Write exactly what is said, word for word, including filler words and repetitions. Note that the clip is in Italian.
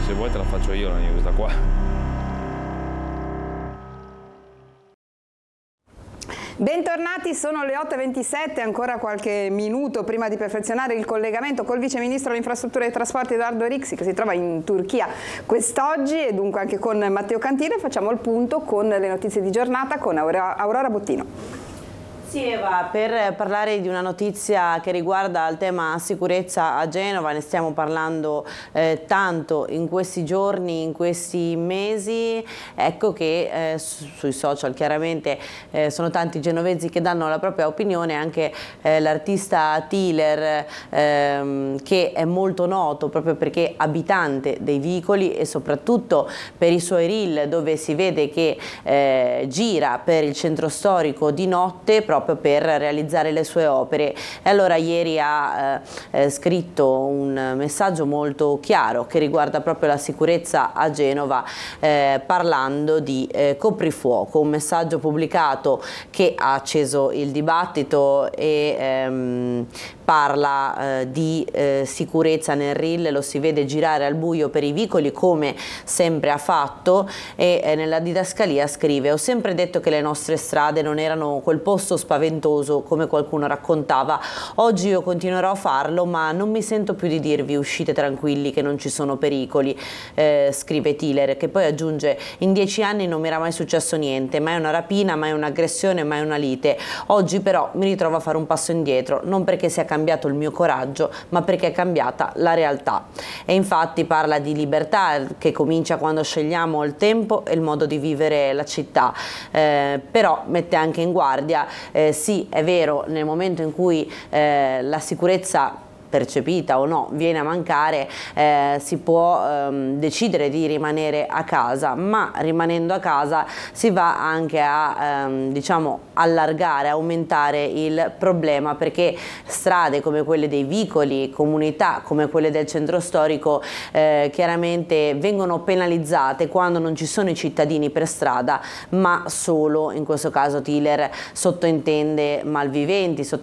Se vuoi te la faccio io la news da qua. Bentornati, sono le otto e ventisette, ancora qualche minuto prima di perfezionare il collegamento col Vice Ministro delle Infrastrutture e dei Trasporti Edoardo Rixi, che si trova in Turchia quest'oggi, e dunque anche con Matteo Cantile. Facciamo il punto con le notizie di giornata con Aurora, Aurora Bottino. Sì, Eva, per parlare di una notizia che riguarda il tema sicurezza a Genova, ne stiamo parlando eh, tanto in questi giorni, in questi mesi. Ecco che eh, su, sui social chiaramente eh, sono tanti genovesi che danno la propria opinione, anche eh, l'artista Tiller, ehm, che è molto noto proprio perché abitante dei vicoli e soprattutto per i suoi reel, dove si vede che eh, gira per il centro storico di notte proprio per realizzare le sue opere. E allora ieri ha eh, scritto un messaggio molto chiaro che riguarda proprio la sicurezza a Genova, eh, parlando di eh, coprifuoco, un messaggio pubblicato che ha acceso il dibattito e ehm, parla eh, di eh, sicurezza nel reel. Lo si vede girare al buio per i vicoli come sempre ha fatto, e eh, nella didascalia scrive: ho sempre detto che le nostre strade non erano quel posto spaventoso come qualcuno raccontava. Oggi io continuerò a farlo, ma non mi sento più di dirvi uscite tranquilli che non ci sono pericoli, eh, scrive Tiller, che poi aggiunge: in dieci anni non mi era mai successo niente, mai una rapina, mai un'aggressione, mai una lite. Oggi però mi ritrovo a fare un passo indietro, non perché sia cambiato il mio coraggio, ma perché è cambiata la realtà. E infatti parla di libertà che comincia quando scegliamo il tempo e il modo di vivere la città, eh, però mette anche in guardia, eh, sì è vero, nel momento in cui eh, la sicurezza percepita o no viene a mancare, eh, si può ehm, decidere di rimanere a casa, ma rimanendo a casa si va anche a ehm, diciamo allargare, aumentare il problema, perché strade come quelle dei vicoli, comunità come quelle del centro storico eh, chiaramente vengono penalizzate quando non ci sono i cittadini per strada, ma solo, in questo caso Tiller sottointende, malviventi,